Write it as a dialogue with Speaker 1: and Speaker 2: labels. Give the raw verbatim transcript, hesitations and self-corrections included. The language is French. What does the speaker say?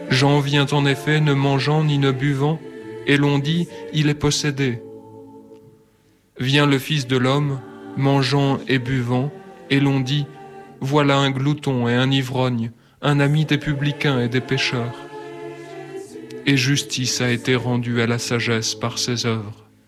Speaker 1: Jean vient en effet ne mangeant ni ne buvant, et l'on dit, il est possédé. Vient le Fils de l'homme, mangeant et buvant, et l'on dit, voilà un glouton et un ivrogne, un ami des publicains et des pécheurs. Et justice a été rendue à la sagesse par ses œuvres.